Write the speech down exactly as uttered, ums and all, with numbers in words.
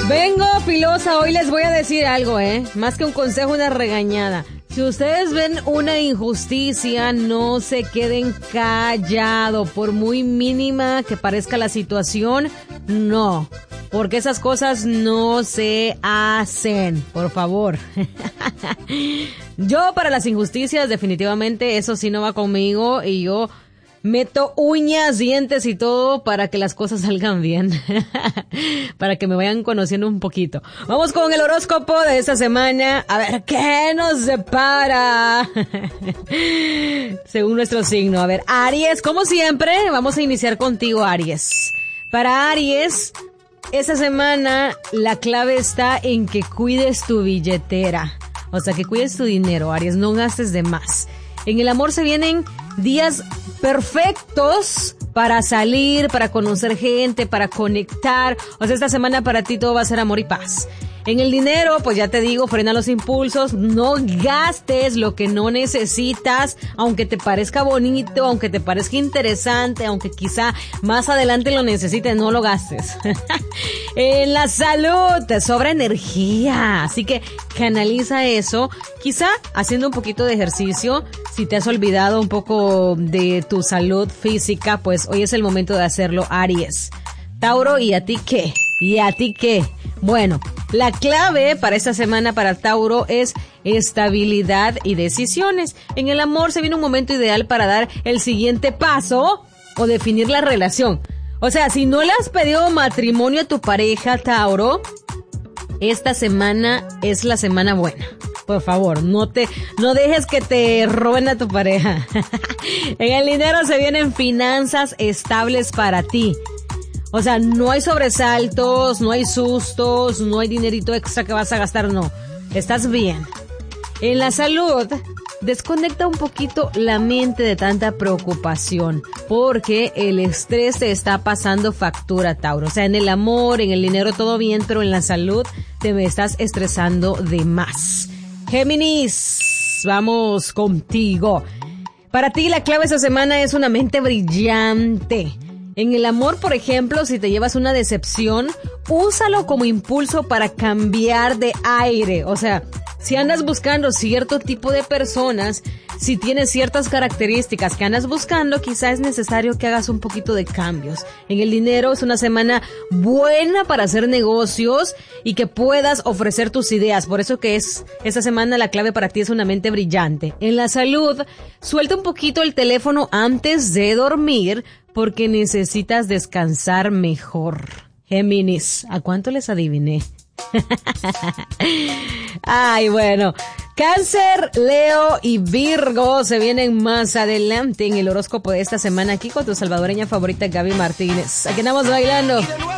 Vengo, filosa, hoy les voy a decir algo, ¿eh? Más que un consejo, una regañada. Si ustedes ven una injusticia, no se queden callados, por muy mínima que parezca la situación, no. Porque esas cosas no se hacen, por favor. Yo para las injusticias, definitivamente, eso sí no va conmigo y yo meto uñas, dientes y todo para que las cosas salgan bien. Para que me vayan conociendo un poquito. Vamos con el horóscopo de esta semana. A ver, ¿qué nos depara? Según nuestro signo. A ver, Aries, como siempre, vamos a iniciar contigo, Aries. Para Aries, esta semana la clave está en que cuides tu billetera. O sea, que cuides tu dinero, Aries, no gastes de más. En el amor se vienen días perfectos para salir, para conocer gente, para conectar. O sea, esta semana para ti todo va a ser amor y paz. En el dinero, pues ya te digo, frena los impulsos, no gastes lo que no necesitas, aunque te parezca bonito, aunque te parezca interesante, aunque quizá más adelante lo necesites, no lo gastes. En la salud, te sobra energía, así que canaliza eso, quizá haciendo un poquito de ejercicio. Si te has olvidado un poco de tu salud física, pues hoy es el momento de hacerlo, Aries. Tauro, ¿y a ti qué? ¿Y a ti qué? Bueno, la clave para esta semana para Tauro es estabilidad y decisiones. En el amor se viene un momento ideal para dar el siguiente paso o definir la relación. O sea, si no le has pedido matrimonio a tu pareja, Tauro, esta semana es la semana buena. Por favor, no te, no dejes que te roben a tu pareja. En el dinero se vienen finanzas estables para ti. O sea, no hay sobresaltos, no hay sustos, no hay dinerito extra que vas a gastar, no. Estás bien. En la salud, desconecta un poquito la mente de tanta preocupación, porque el estrés te está pasando factura, Tauro. O sea, en el amor, en el dinero todo bien, pero en la salud te estás estresando de más. Géminis, vamos contigo. Para ti la clave esta semana es una mente brillante. En el amor, por ejemplo, si te llevas una decepción, úsalo como impulso para cambiar de aire. O sea, si andas buscando cierto tipo de personas, si tienes ciertas características que andas buscando, quizás es necesario que hagas un poquito de cambios. En el dinero es una semana buena para hacer negocios y que puedas ofrecer tus ideas. Por eso que es esta semana la clave para ti es una mente brillante. En la salud, suelta un poquito el teléfono antes de dormir, porque necesitas descansar mejor. Géminis, ¿a cuánto les adiviné? Ay, bueno. Cáncer, Leo y Virgo se vienen más adelante en el horóscopo de esta semana aquí con tu salvadoreña favorita Gaby Martínez. Aquí andamos bailando.